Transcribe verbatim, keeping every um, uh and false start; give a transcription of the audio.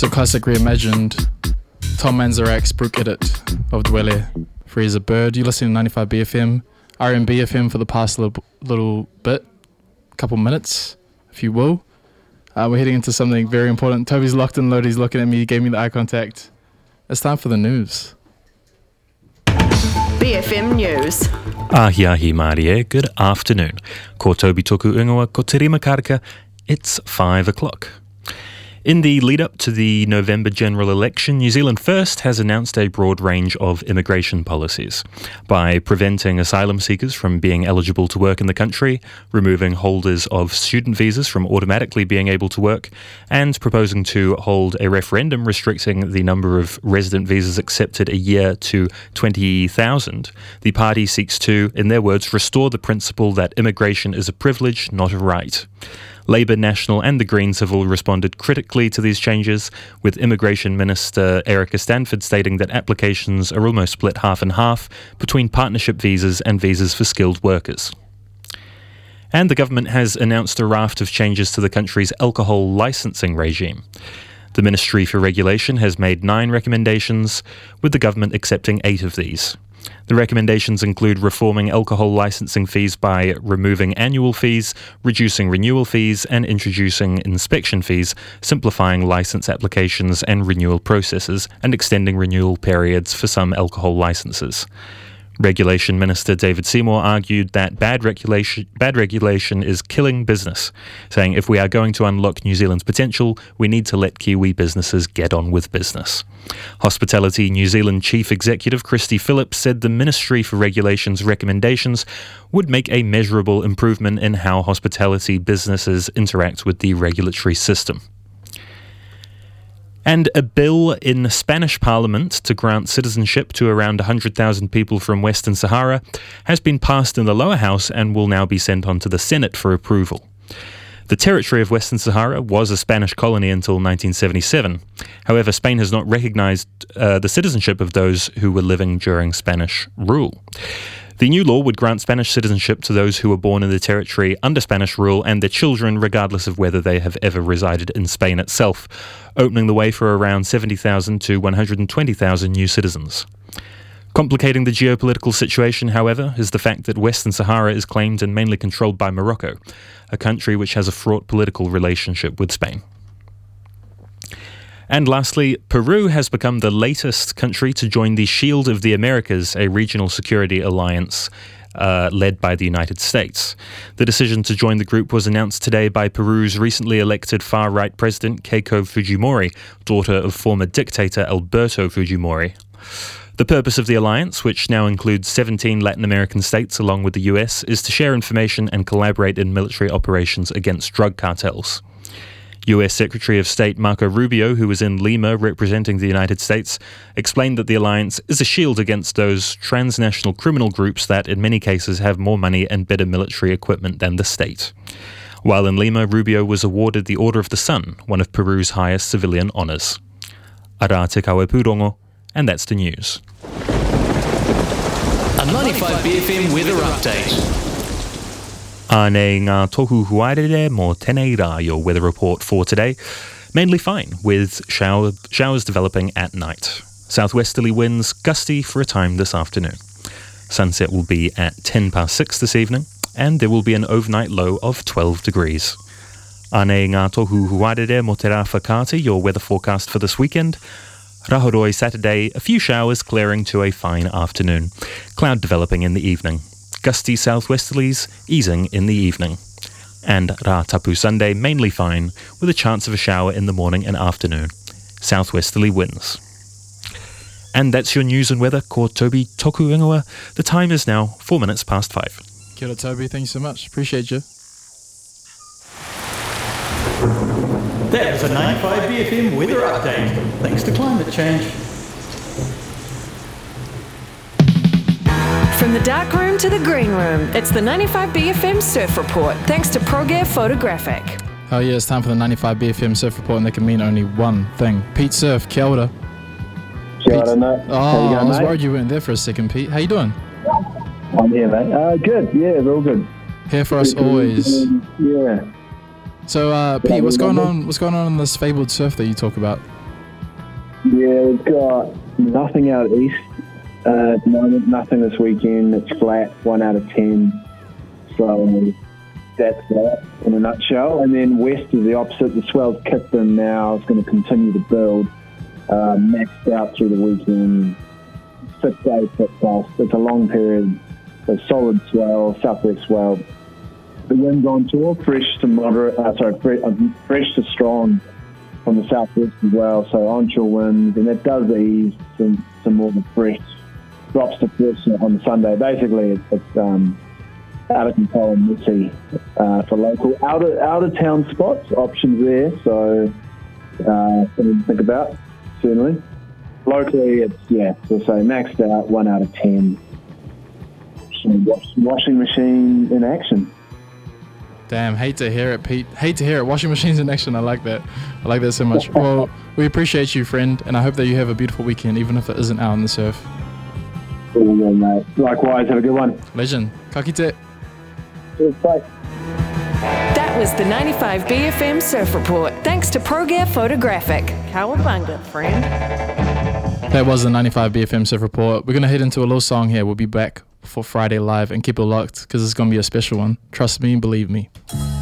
So classic reimagined. Tom Manzarek's Brook Edit of Dwele, Free as a Bird. You're listening to ninety-five B F M, R M B F M for the past little, little bit, couple minutes, if you will. Uh, we're heading into something very important. Toby's locked and loaded, he's looking at me, he gave me the eye contact. It's time for the news. B F M News. Ahi ahi Marie, good afternoon. Ko Toby toku ingoa, ko te rima karaka. It's five o'clock. In the lead-up to the November general election, New Zealand First has announced a broad range of immigration policies. By preventing asylum seekers from being eligible to work in the country, removing holders of student visas from automatically being able to work, and proposing to hold a referendum restricting the number of resident visas accepted a year to twenty thousand, the party seeks to, in their words, restore the principle that immigration is a privilege, not a right. Labour, National and the Greens have all responded critically to these changes, with Immigration Minister Erica Stanford stating that applications are almost split half and half between partnership visas and visas for skilled workers. And the government has announced a raft of changes to the country's alcohol licensing regime. The Ministry for Regulation has made nine recommendations, with the government accepting eight of these. The recommendations include reforming alcohol licensing fees by removing annual fees, reducing renewal fees, and introducing inspection fees, simplifying license applications and renewal processes, and extending renewal periods for some alcohol licenses. Regulation Minister David Seymour argued that bad regulation, bad regulation is killing business, saying if we are going to unlock New Zealand's potential, we need to let Kiwi businesses get on with business. Hospitality New Zealand Chief Executive Christy Phillips said the Ministry for Regulation's recommendations would make a measurable improvement in how hospitality businesses interact with the regulatory system. And a bill in the Spanish Parliament to grant citizenship to around one hundred thousand people from Western Sahara has been passed in the lower house and will now be sent on to the Senate for approval. The territory of Western Sahara was a Spanish colony until nineteen seventy-seven. However, Spain has not recognised uh, the citizenship of those who were living during Spanish rule. The new law would grant Spanish citizenship to those who were born in the territory under Spanish rule and their children, regardless of whether they have ever resided in Spain itself, opening the way for around seventy thousand to one hundred twenty thousand new citizens. Complicating the geopolitical situation, however, is the fact that Western Sahara is claimed and mainly controlled by Morocco, a country which has a fraught political relationship with Spain. And lastly, Peru has become the latest country to join the Shield of the Americas, a regional security alliance uh, led by the United States. The decision to join the group was announced today by Peru's recently elected far-right president, Keiko Fujimori, daughter of former dictator Alberto Fujimori. The purpose of the alliance, which now includes seventeen Latin American states along with the U S, is to share information and collaborate in military operations against drug cartels. U S Secretary of State Marco Rubio, who was in Lima representing the United States, explained that the alliance is a shield against those transnational criminal groups that in many cases have more money and better military equipment than the state. While in Lima, Rubio was awarded the Order of the Sun, one of Peru's highest civilian honours. Ara te kawe pūrongo, and that's the news. A ninety-five B F M weather update. Ānei ngā tohu huarere mō tēnei rā, your weather report for today. Mainly fine, with shower, showers developing at night. Southwesterly winds gusty for a time this afternoon. Sunset will be at ten past six this evening, and there will be an overnight low of twelve degrees. Ānei ngā tohu huarere mō te rā whakaate, your weather forecast for this weekend. Rahoroi Saturday, a few showers clearing to a fine afternoon. Cloud developing in the evening. Gusty southwesterlies easing in the evening. And Rā Tapu Sunday mainly fine, with a chance of a shower in the morning and afternoon. Southwesterly winds. And that's your news and weather. Ko Toby toku ingoa. The time is now four minutes past five. Kia ora, Toby. Thank you so much. Appreciate you. That was a ninety-five B F M weather update. Thanks to climate change. From the dark room to the green room, it's the ninety-five B F M Surf Report, thanks to Progear Photographic. Oh yeah, it's time for the ninety-five B F M Surf Report, and they can mean only one thing. Pete Surf, kia ora. Kia ora, mate. Oh, going, I was mate? worried you weren't there for a second, Pete. How you doing? I'm here, mate. Uh, good, yeah, we're all good. Here for us always. Yeah. So, uh, Pete, what's going on? What's going on in this fabled surf that you talk about? Yeah, we've got nothing out east uh, at the moment, nothing this weekend. It's flat, one out of ten. So that's that in a nutshell. And then west is the opposite. The swell's kicked in now. It's going to continue to build. Uh, maxed out through the weekend. Six days, six off. It's a long period. So solid swell, southwest swell. The wind's on tour, fresh to moderate, uh, sorry, fresh, uh, fresh to strong from the southwest as well. So onshore winds, and that does ease some, some more of the fresh drops to fresh on the Sunday. Basically, it's, it's um, out of control and messy uh, for local out of out of town spots. Options there, so uh, something to think about. Certainly, locally, it's yeah. So say maxed out, one out of ten. Wash, washing machine in action. Damn, hate to hear it, Pete. Hate to hear it. Washing machines in action. I like that. I like that so much. Well, we appreciate you, friend, and I hope that you have a beautiful weekend, even if it isn't out on the surf. Cool, yeah, mate. Likewise, have a good one. Legend. Ka kite. Cheers, bye. That was the ninety-five B F M Surf Report, thanks to ProGear Photographic. Cowabunga, friend. That was the ninety-five B F M Surf Report. We're going to head into a little song here. We'll be back for Friday Live, and keep it locked because it's going to be a special one. Trust me, believe me.